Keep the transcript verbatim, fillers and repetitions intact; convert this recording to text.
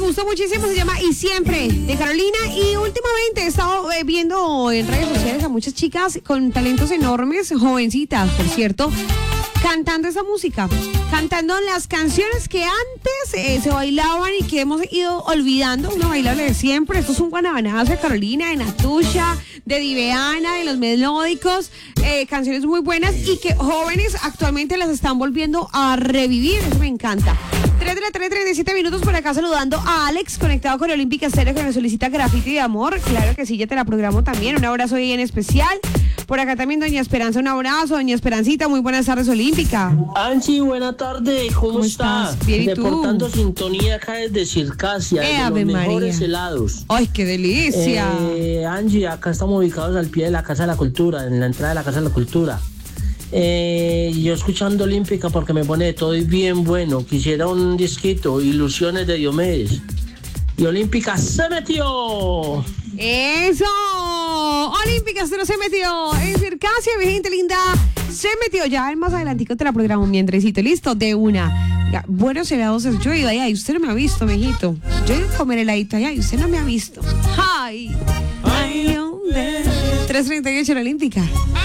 gustó muchísimo, se llama Y Siempre, de Carolina. Y últimamente he estado eh, viendo en redes sociales a muchas chicas con talentos enormes, jovencitas, por cierto, cantando esa música, cantando las canciones que antes eh, se bailaban y que hemos ido olvidando, una bailable de siempre. Esto es un guanabanazo de Carolina, de Natusha, de Diveana, de Los Melódicos, eh, canciones muy buenas y que jóvenes actualmente las están volviendo a revivir. Eso me encanta. tres de la tarde, treinta y siete minutos, por acá saludando a Alex, conectado con Olímpica Estéreo, que me solicita Graffiti de Amor. Claro que sí, ya te la programo también. Un abrazo ahí en especial. Por acá también Doña Esperanza, un abrazo. Doña Esperancita, muy buenas tardes, Olímpica. Angie, buena tarde, ¿cómo, ¿Cómo estás? estás? Bien, ¿y tú? Reportando sintonía acá desde Circasia, Eh, de los Ave mejores María. helados. ¡Ay, qué delicia! Eh, Angie, acá estamos ubicados al pie de la Casa de la Cultura, en la entrada de la Casa de la Cultura. Eh, yo escuchando Olímpica porque me pone todo bien bueno. Quisiera un disquito, Ilusiones de Diomedes. Y Olímpica se metió. ¡Eso! Olímpica se lo se metió. En Circasia, mi gente linda, se metió. Ya más adelantico te la programo, mi Andresito. Listo, de una. Ya, buenos helados. Yo he ido allá y usted no me ha visto, mijito. Yo he ido a comer heladito allá y usted no me ha visto. ¡Ay! ¡Ay, hombre! tres treinta y ocho, la Olímpica.